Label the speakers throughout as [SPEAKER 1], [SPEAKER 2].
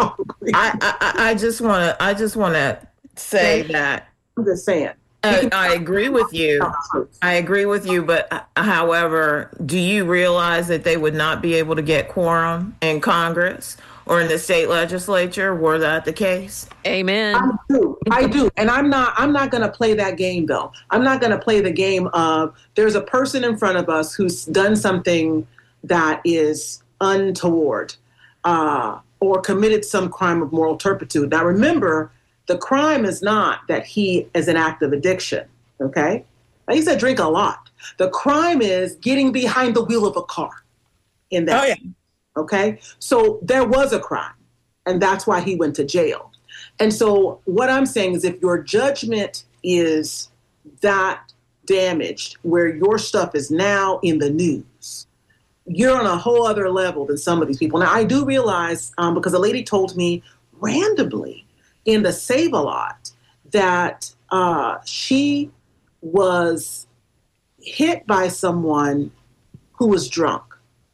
[SPEAKER 1] probably.
[SPEAKER 2] I just want to say that
[SPEAKER 1] I'm just saying.
[SPEAKER 2] I agree with you. I agree with you, but however, do you realize that they would not be able to get quorum in Congress or in the state legislature were that the case?
[SPEAKER 3] Amen.
[SPEAKER 1] I do. And I'm not going to play that game though. I'm not going to play the game of there's a person in front of us who's done something that is untoward or committed some crime of moral turpitude. Now remember, the crime is not that he is an act of addiction, okay? Now, he said drink a lot. The crime is getting behind the wheel of a car in that.
[SPEAKER 2] Oh, yeah.
[SPEAKER 1] Okay? So there was a crime, and that's why he went to jail. And so what I'm saying is if your judgment is that damaged, where your stuff is now in the news, you're on a whole other level than some of these people. Now, I do realize, because a lady told me randomly, in the Save-A-Lot that she was hit by someone who was drunk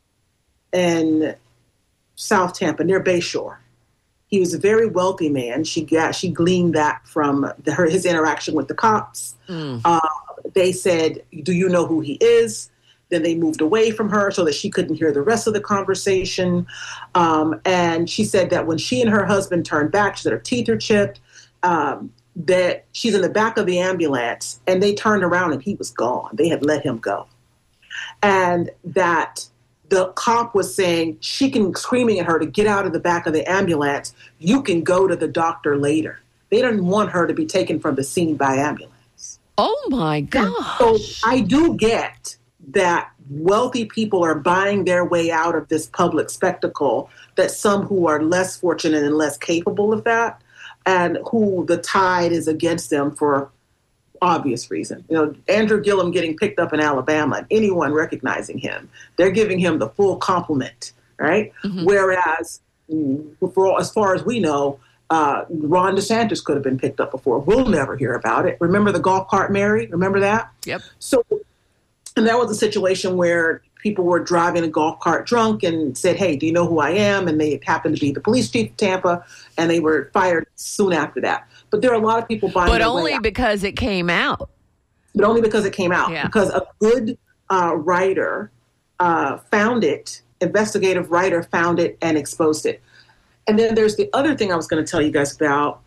[SPEAKER 1] in South Tampa near Bayshore. He was a very wealthy man. She gleaned that from his interaction with the cops. They said, "Do you know who he is?" Then they moved away from her so that she couldn't hear the rest of the conversation. And she said that when she and her husband turned back, she said her teeth are chipped, that she's in the back of the ambulance, and they turned around and he was gone. They had let him go. And that the cop was saying, screaming at her to get out of the back of the ambulance. You can go to the doctor later. They didn't want her to be taken from the scene by ambulance.
[SPEAKER 3] Oh, my God.
[SPEAKER 1] So I do get that wealthy people are buying their way out of this public spectacle, that some who are less fortunate and less capable of that, and who the tide is against them for obvious reason. You know, Andrew Gillum getting picked up in Alabama, and anyone recognizing him, they're giving him the full compliment, right? Mm-hmm. Whereas, as far as we know, Ron DeSantis could have been picked up before. We'll never hear about it. Remember the golf cart Mary? Remember that?
[SPEAKER 3] Yep.
[SPEAKER 1] So, and that was a situation where people were driving a golf cart drunk and said, "Hey, do you know who I am?" And they happened to be the police chief of Tampa, and they were fired soon after that. But there are a lot of people buying
[SPEAKER 3] But
[SPEAKER 1] their
[SPEAKER 3] only
[SPEAKER 1] way out.
[SPEAKER 3] because it came out.
[SPEAKER 1] But only because it came out.
[SPEAKER 3] Yeah.
[SPEAKER 1] Because a good writer found it, investigative writer found it and exposed it. And then there's the other thing I was going to tell you guys about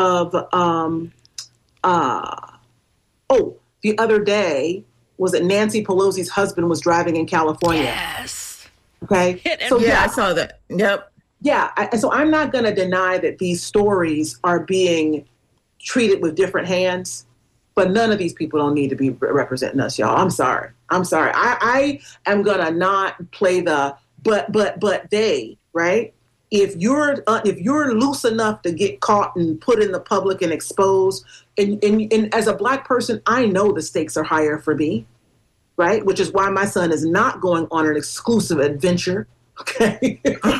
[SPEAKER 1] the other day was that Nancy Pelosi's husband was driving in California.
[SPEAKER 3] Yes.
[SPEAKER 1] Okay.
[SPEAKER 2] So yeah, I saw that. Yep.
[SPEAKER 1] Yeah. So I'm not going to deny that these stories are being treated with different hands, but none of these people don't need to be representing us, y'all. I'm sorry. I am going to not play the but they, right? If you're loose enough to get caught and put in the public and exposed, and as a Black person, I know the stakes are higher for me, right? Which is why my son is not going on an exclusive adventure, okay?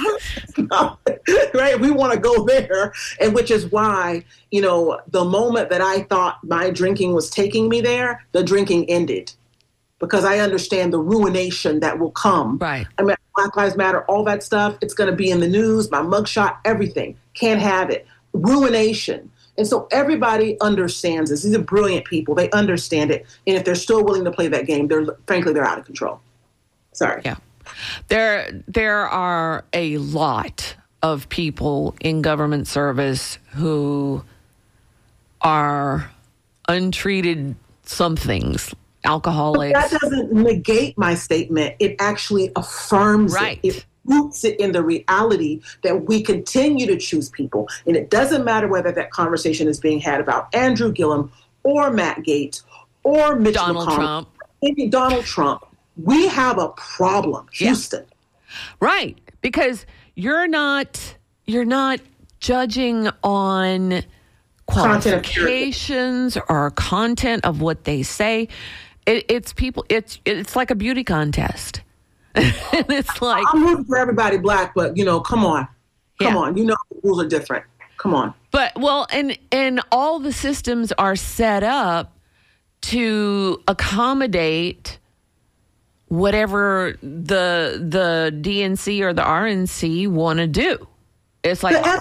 [SPEAKER 1] Right? We want to go there, and which is why, the moment that I thought my drinking was taking me there, the drinking ended. Because I understand the ruination that will come.
[SPEAKER 3] Right.
[SPEAKER 1] I mean, Black Lives Matter, all that stuff, it's going to be in the news, my mugshot, everything. Can't have it. Ruination. And so everybody understands this. These are brilliant people. They understand it. And if they're still willing to play that game, they're out of control. Sorry.
[SPEAKER 3] Yeah. There are a lot of people in government service who are untreated somethings. Alcoholics.
[SPEAKER 1] But that doesn't negate my statement. It actually affirms
[SPEAKER 3] right.
[SPEAKER 1] it. It roots it in the reality that we continue to choose people. And it doesn't matter whether that conversation is being had about Andrew Gillum or Matt Gaetz or Mitch McConnell. Donald Trump. We have a problem, Houston.
[SPEAKER 3] Yeah. Right. Because you're not judging on qualifications or content of what they say. It's people. It's like a beauty contest. It's like
[SPEAKER 1] I'm rooting for everybody Black, but come on, the rules are different. Come on.
[SPEAKER 3] But and all the systems are set up to accommodate whatever the DNC or the RNC want to do. It's like